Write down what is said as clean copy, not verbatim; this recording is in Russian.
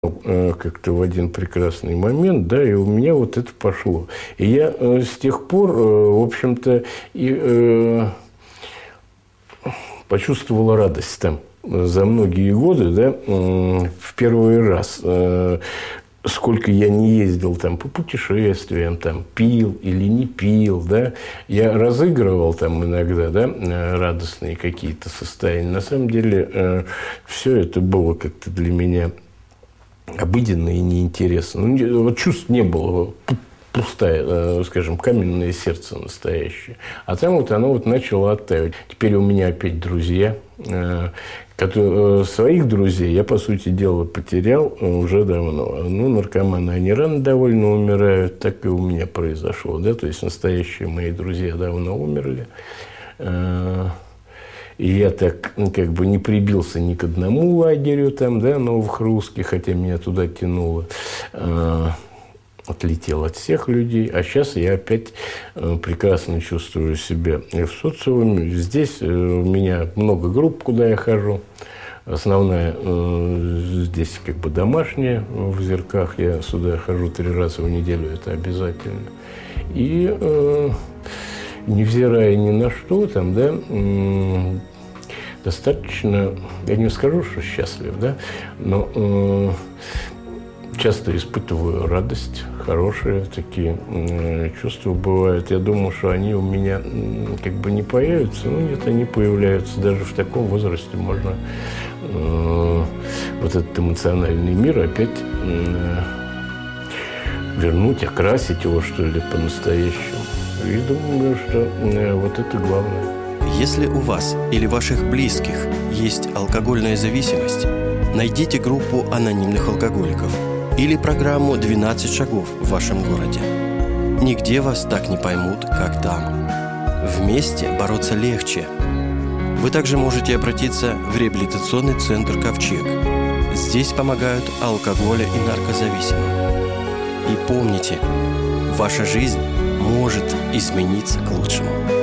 как-то в один прекрасный момент, да, и у меня вот это пошло. И я с тех пор, в общем-то, и почувствовал радость там за многие годы, да, в первый раз. Сколько я не ездил там по путешествиям, там, пил или не пил, да, я разыгрывал там иногда, да, радостные какие-то состояния. На самом деле, все это было как-то для меня обыденно и неинтересно. Ну, вот чувств не было, пустое, скажем, каменное сердце настоящее. А там вот оно вот начало оттаивать. Теперь у меня опять друзья. Своих друзей я, по сути дела, потерял уже давно. Ну, наркоманы, они рано довольно умирают, так и у меня произошло. Да? То есть настоящие мои друзья давно умерли. И я так как бы не прибился ни к одному лагерю там, да, новых русских, хотя меня туда тянуло. Отлетел от всех людей. А сейчас я опять прекрасно чувствую себя в социуме. Здесь у меня много групп, куда я хожу. Основная здесь как бы домашняя, в Зерках. Я сюда хожу 3 раза в неделю, это обязательно. И невзирая ни на что, там, да, достаточно, я не скажу, что счастлив, да, но часто испытываю радость, хорошие такие чувства бывают. Я думаю, что они у меня как бы не появятся. Ну, нет, они появляются. Даже в таком возрасте можно вот этот эмоциональный мир опять вернуть, окрасить его, что ли, по-настоящему. И думаю, что вот это главное. Если у вас или ваших близких есть алкогольная зависимость, найдите группу анонимных алкоголиков или программу «12 шагов» в вашем городе. Нигде вас так не поймут, как там. Вместе бороться легче. Вы также можете обратиться в реабилитационный центр «Ковчег». Здесь помогают алкоголя и наркозависимым. И помните, ваша жизнь может измениться к лучшему.